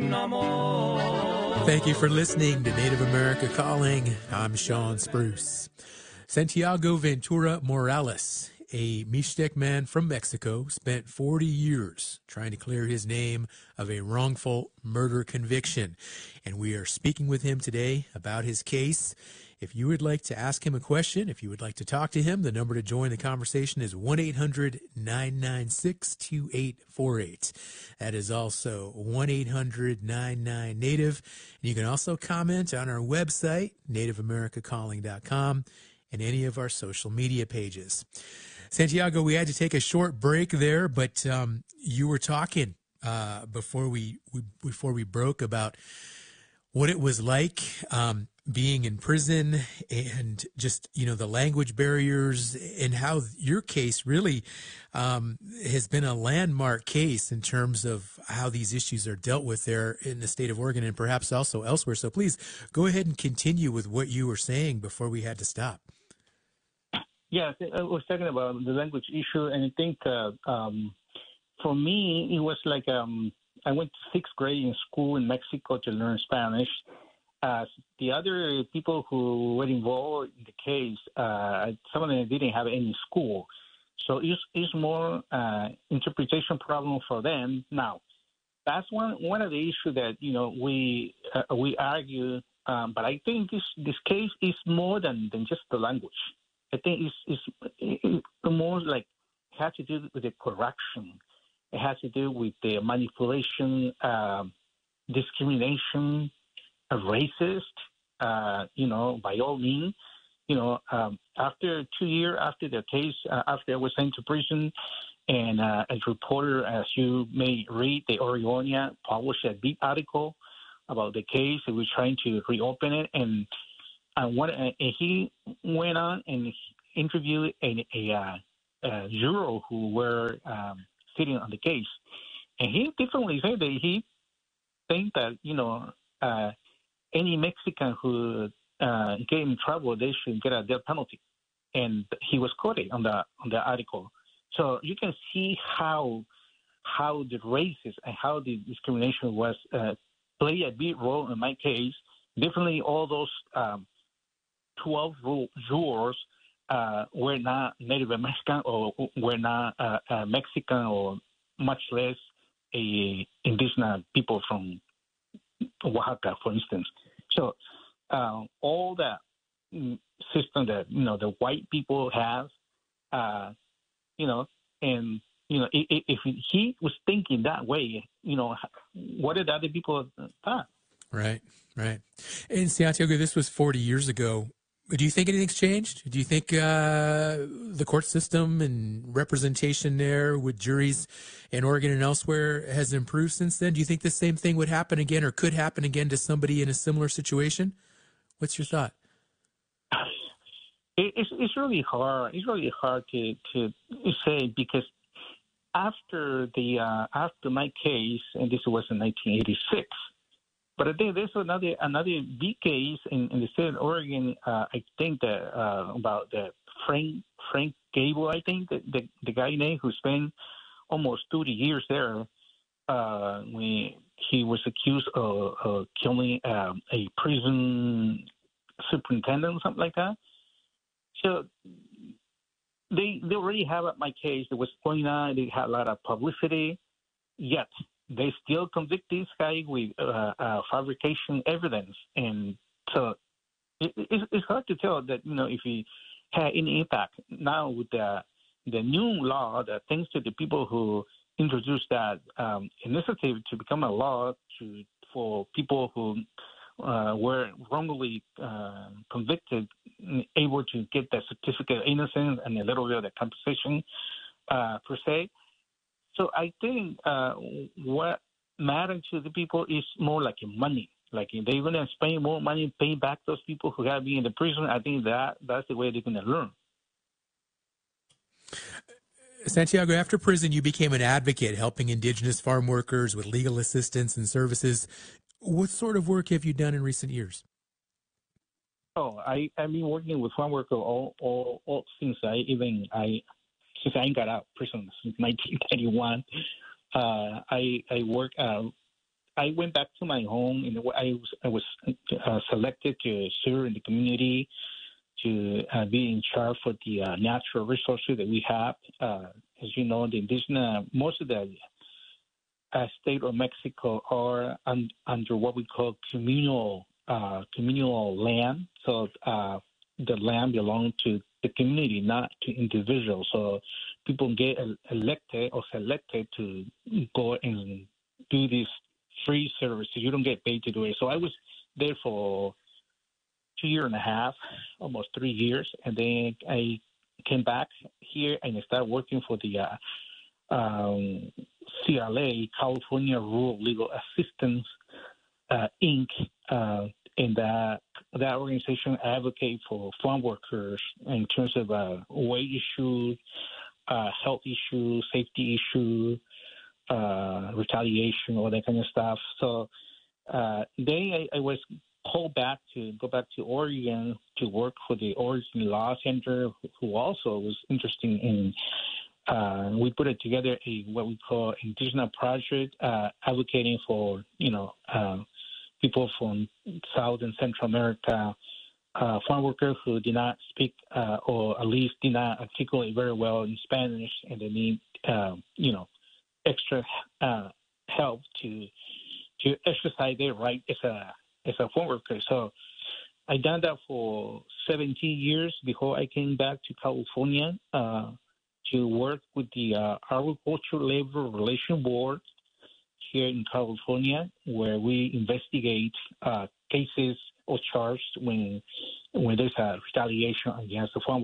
Thank you for listening to Native America Calling. I'm Sean Spruce. Santiago Ventura Morales, a Mixtec man from Mexico, spent 40 years trying to clear his name of a wrongful murder conviction. And we are speaking with him today about his case. If you would like to ask him a question, if you would like to talk to him, the number to join the conversation is 1-800-996-2848. That is also 1-800-99-NATIVE. And you can also comment on our website, nativeamericacalling.com, and any of our social media pages. Santiago, we had to take a short break there, but you were talking before we broke about what it was like being in prison and just, the language barriers and how your case really has been a landmark case in terms of how these issues are dealt with there in the state of Oregon and perhaps also elsewhere. So please go ahead and continue with what you were saying before we had to stop. Yeah, I was talking about the language issue, and I think for me, it was like I went to sixth grade in school in Mexico to learn Spanish. The other people who were involved in the case, some of them didn't have any school. So it's more interpretation problem for them. Now, that's one of the issues that, we argue, but I think this case is more than just the language. I think it's more like it has to do with the corruption. It has to do with the manipulation, discrimination, racist, by all means. After 2 years after the case, after I was sent to prison, and a reporter, as you may read, the Oregonian published a big article about the case. They were trying to reopen it, and he went on and interviewed a juror who were sitting on the case, and he definitely said that he think that any Mexican who get in trouble, they should get a death penalty, and he was quoted on the article. So you can see how the racism and how the discrimination was play a big role in my case. Definitely, all those 12 jurors were not Native American or were not Mexican or much less a indigenous people from Oaxaca, for instance. So all that system that the white people have, and if he was thinking that way, what did other people thought? Right. And Santiago, this was 40 years ago. Do you think anything's changed? Do you think the court system and representation there with juries in Oregon and elsewhere has improved since then? Do you think the same thing would happen again or could happen again to somebody in a similar situation? What's your thought? It's really hard. It's really hard to say, because after my case, and this was in 1986. But I think there's another big case in the state of Oregon. I think that about the Frank Gable. I think the guy name who spent almost 30 years there. When he was accused of killing a prison superintendent or something like that. So they already have my case. It was going on. They had a lot of publicity. Yet they still convict this guy with fabrication evidence, and so it's hard to tell that if he had any impact. Now with the new law, that thanks to the people who introduced that initiative to become a law for people who were wrongly convicted, able to get that certificate of innocence and a little bit of the compensation per se. So I think what matters to the people is more like money. Like if they're going to spend more money paying back those people who have been in the prison, I think that's the way they're going to learn. Santiago, after prison, you became an advocate helping Indigenous farm workers with legal assistance and services. What sort of work have you done in recent years? I've been working with farm workers all since I got out of prison since 1991. I work I went back to my home, and I was selected to serve in the community, to be in charge for the natural resources that we have. As you know, the indigenous, most of the state of Mexico are under what we call communal land. So the land belongs to the community, not to individuals. So people get elected or selected to go and do these free services. You don't get paid to do it. So I was there for 2.5 years, almost 3 years, and then I came back here and I started working for the CRLA, California Rural Legal Assistance Inc. And that organization advocates for farm workers in terms of wage issues, health issues, safety issues, retaliation, all that kind of stuff. So then I was called back to go back to Oregon to work for the Oregon Law Center, who also was interested in. We put it together what we call indigenous project, advocating for people from South and Central America, farm workers who did not speak or at least did not articulate very well in Spanish, and they need extra help to exercise their right as a farm worker. So I done that for 17 years before I came back to California to work with the Agricultural Labor Relations Board here in California, where we investigate cases or charges when there's a retaliation against the farm